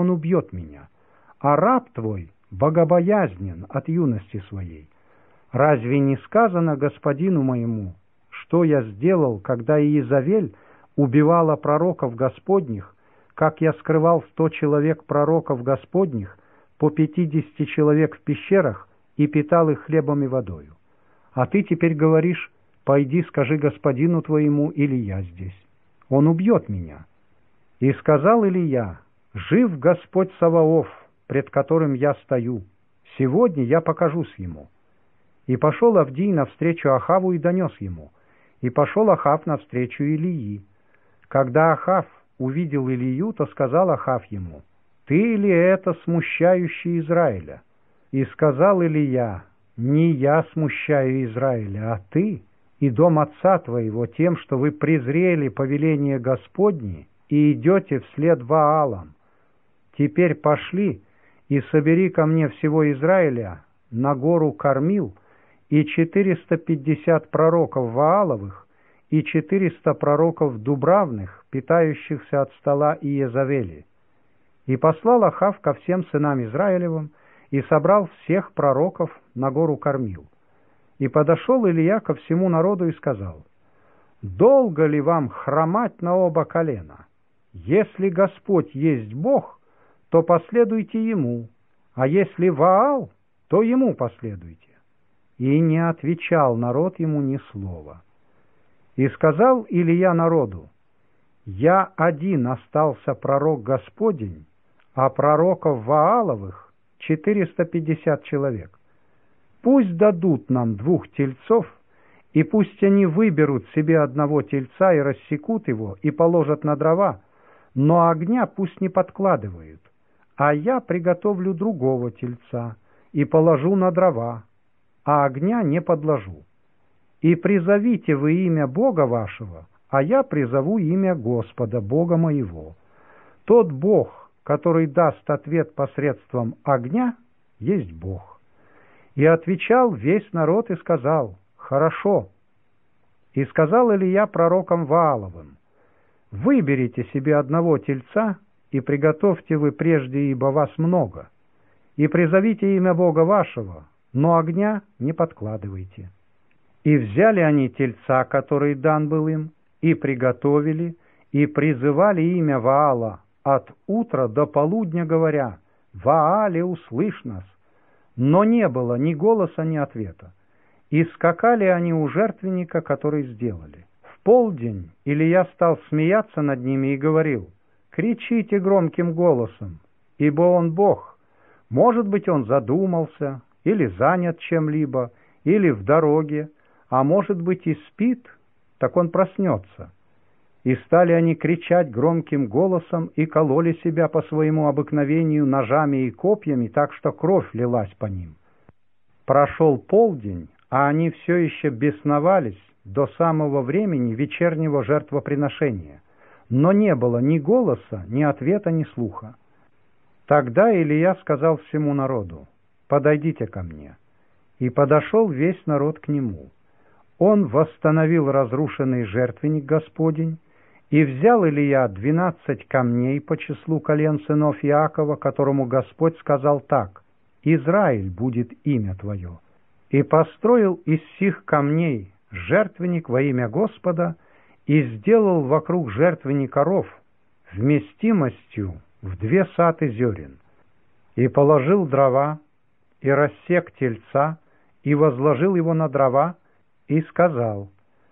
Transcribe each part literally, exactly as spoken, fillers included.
он убьет меня, а раб твой богобоязнен от юности своей. Разве не сказано господину моему, что я сделал, когда Иезавель убивала пророков Господних, как я скрывал сто человек пророков Господних, по пятидесяти человек в пещерах, и питал их хлебом и водою? А ты теперь говоришь: пойди, скажи господину твоему, или я здесь. Он убьет меня. И сказал Илия: жив Господь Саваоф, пред которым я стою, сегодня я покажусь ему. И пошел Авдий навстречу Ахаву и донес ему. И пошел Ахав навстречу Илии. Когда Ахав увидел Илию, то сказал Ахав ему: ты ли это смущающий Израиля? И сказал Илия: не я смущаю Израиля, а ты и дом отца твоего тем, что вы презрели повеление Господне и идете вслед Ваалам. Теперь пошли и собери ко мне всего Израиля на гору Кармил, и четыреста пятьдесят пророков Вааловых, и четыреста пророков Дубравных, питающихся от стола Иезавели. И послал Ахав ко всем сынам Израилевым, и собрал всех пророков на гору Кармил. И подошел Илия ко всему народу и сказал: долго ли вам хромать на оба колена? Если Господь есть Бог, то последуйте Ему, а если Ваал, то Ему последуйте. И не отвечал народ ему ни слова. И сказал Илия народу: я один остался пророк Господень, а пророков Вааловых четыреста пятьдесят человек. Пусть дадут нам двух тельцов, и пусть они выберут себе одного тельца и рассекут его, и положат на дрова, но огня пусть не подкладывают, а я приготовлю другого тельца и положу на дрова, а огня не подложу. И призовите вы имя Бога вашего, а я призову имя Господа, Бога моего. Тот Бог, который даст ответ посредством огня, есть Бог. И отвечал весь народ и сказал: хорошо. И сказал Илия пророкам Вааловым: выберите себе одного тельца и приготовьте вы прежде, ибо вас много, и призовите имя Бога вашего, но огня не подкладывайте. И взяли они тельца, который дан был им, и приготовили, и призывали имя Ваала от утра до полудня, говоря: Ваале, услышь нас. Но не было ни голоса, ни ответа. И скакали они у жертвенника, который сделали. В полдень Илия стал смеяться над ними и говорил: кричите громким голосом, ибо он Бог. Может быть, он задумался, или занят чем-либо, или в дороге, а может быть и спит, так он проснется. И стали они кричать громким голосом и кололи себя по своему обыкновению ножами и копьями, так что кровь лилась по ним. Прошел полдень, а они все еще бесновались до самого времени вечернего жертвоприношения, но не было ни голоса, ни ответа, ни слуха. Тогда Илия сказал всему народу: подойдите ко мне. И подошел весь народ к нему. Он восстановил разрушенный жертвенник Господень, и взял Илия двенадцать камней по числу колен сынов Иакова, которому Господь сказал так: Израиль будет имя твое. И построил из сих камней жертвенник во имя Господа, и сделал вокруг жертвенника ров вместимостью в две саты зерен. И положил дрова, и рассек тельца, и возложил его на дрова, и сказал: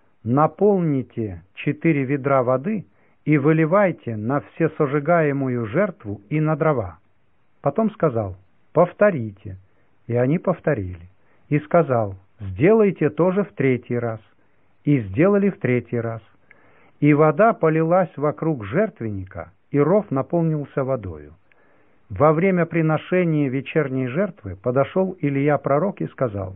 наполните четыре ведра воды и выливайте на всесожигаемую жертву и на дрова. Потом сказал: повторите. И они повторили. И сказал: сделайте тоже в третий раз. И сделали в третий раз. И вода полилась вокруг жертвенника, и ров наполнился водою. Во время приношения вечерней жертвы подошел Илия пророк и сказал: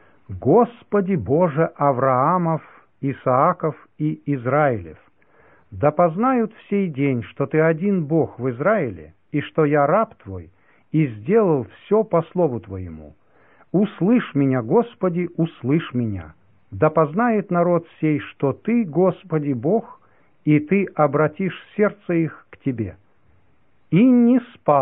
Господи Боже Авраамов, Исааков и Израилев, да познают в сей день, что Ты один Бог в Израиле, и что я раб Твой, и сделал все по слову Твоему. Услышь меня, Господи, услышь меня. Да познает народ сей, что Ты, Господи Бог, и Ты обратишь сердце их к Тебе. И не спал